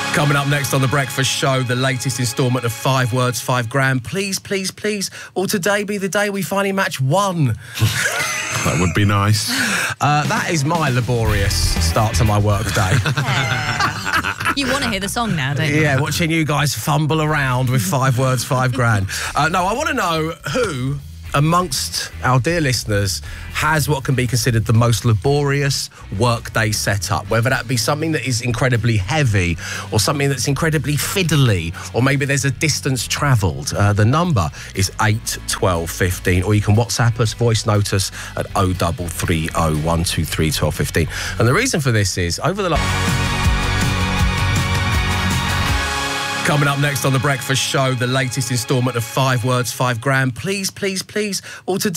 Coming up next on The Breakfast Show, the latest instalment of 5 Words, 5 Grand. Please, please, please, will today be the day we finally match one? That would be nice. That is my laborious start to my work day. You want to hear the song now, don't you? Yeah, watching you guys fumble around with 5 Words, 5 Grand. No, I want to know who amongst our dear listeners has what can be considered the most laborious workday setup, whether that be something that is incredibly heavy or something that's incredibly fiddly, or maybe there's a distance travelled. The number is 8 12 15, or you can WhatsApp us, voice note us at 0330 123 12 15. And the reason for this is, over the Coming up next on The Breakfast Show, the latest instalment of 5 Words, 5 Grand. Please, please, please, will today